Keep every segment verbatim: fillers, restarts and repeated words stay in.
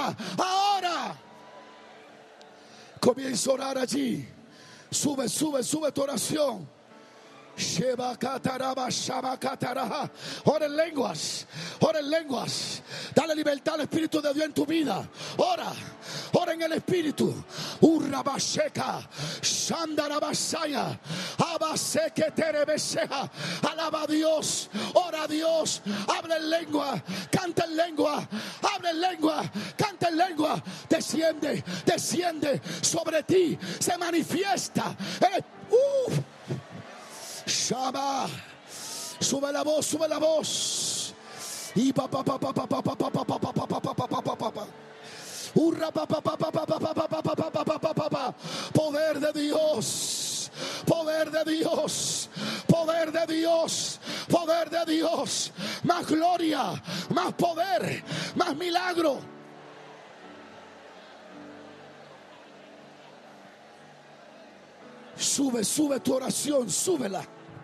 ahora, ahora. Comienza a orar allí. Sube, sube, sube tu oración. Ora en lenguas, ora en lenguas. Dale libertad al Espíritu de Dios en tu vida. Ora, ora en el Espíritu. Urrabasheka, Shandarabasaya, Abaseke Terebeseja. Alaba a Dios, ora a Dios, habla en lengua, canta en lengua, habla en lengua, canta en lengua. Desciende, desciende sobre ti, se manifiesta. El, uh, Shaba, sube la voz, sube la voz. Y pa pa pa pa pa pa pa pa pa pa pa pa pa pa pa pa pa. Urra pa pa pa pa pa pa pa pa pa pa pa pa pa pa. Poder de Dios, poder de Dios, poder de Dios, poder de Dios. Más gloria, más poder, más milagro. Sube, sube tu oración, súbela.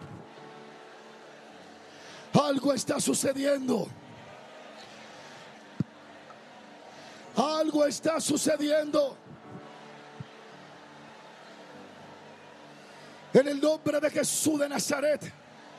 Algo está sucediendo. Algo está sucediendo. En el nombre de Jesús de Nazaret.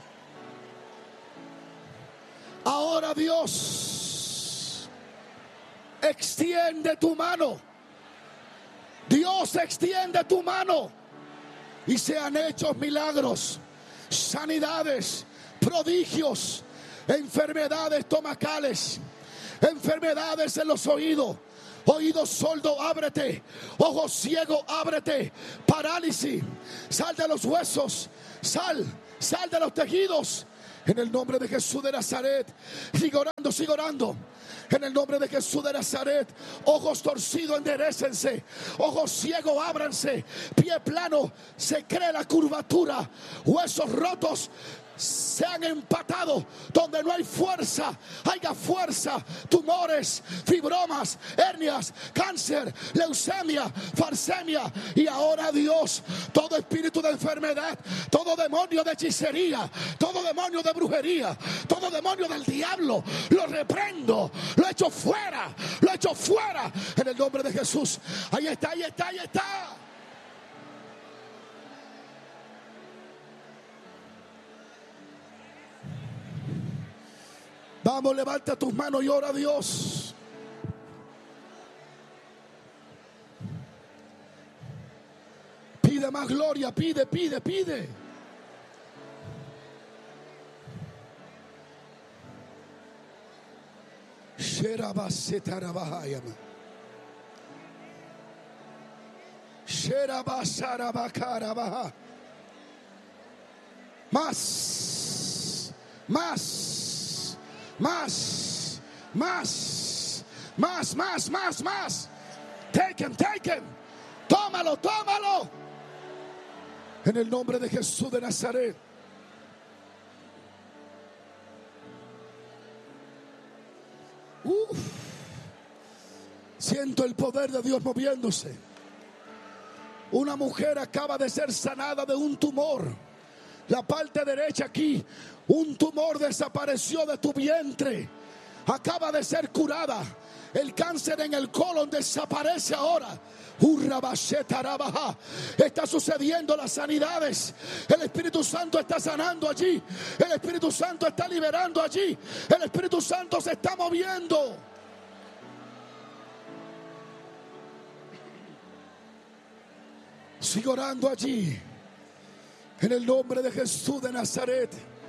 Ahora, Dios, extiende tu mano. Dios, extiende tu mano. Y sean hechos milagros, sanidades, prodigios, enfermedades estomacales, enfermedades en los oídos, oídos sordos, ábrete, ojos ciegos, ábrete, parálisis, sal de los huesos, sal, sal de los tejidos. En el nombre de Jesús de Nazaret, sigue orando, sigue orando. En el nombre de Jesús de Nazaret, ojos torcidos, enderécense. Ojos ciegos, ábranse. Pie plano, se cree la curvatura. Huesos rotos, se han empatado. Donde no hay fuerza, haya fuerza. Tumores, fibromas, hernias, cáncer, leucemia, farsemia. Y ahora, Dios, todo espíritu de enfermedad, todo demonio de hechicería, todo demonio de brujería, todo demonio del diablo, lo reprendo, lo echo fuera, lo echo fuera en el nombre de Jesús. Ahí está, ahí está, ahí está. Vamos, levanta tus manos y ora a Dios. Pide más gloria, pide, pide, pide. Sherabasetarabahayama. Sherabasarabakarabaha. Más, más, más, más, más, más, más, más. Take him, take him. Tómalo, tómalo. En el nombre de Jesús de Nazaret. Uf. Siento el poder de Dios moviéndose. Una mujer acaba de ser sanada de un tumor. La parte derecha aquí, un tumor desapareció de tu vientre. Acaba de ser curada. El cáncer en el colon desaparece ahora. Está sucediendo las sanidades. El Espíritu Santo está sanando allí. El Espíritu Santo está liberando allí. El Espíritu Santo se está moviendo. Sigue orando allí. En el nombre de Jesús de Nazaret.